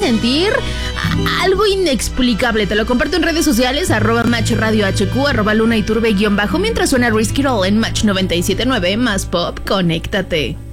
sentir algo inexplicable. Te lo comparto en redes sociales, @MatchRadioHQ, @LunaIturbe_ mientras suena Risky Roll en Match 97.9, más pop, conéctate.